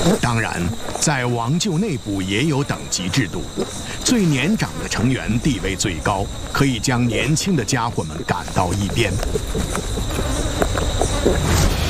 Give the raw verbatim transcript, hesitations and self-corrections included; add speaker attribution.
Speaker 1: 当然，在王厩内部也有等级制度，最年长的成员地位最高，可以将年轻的家伙们赶到一边。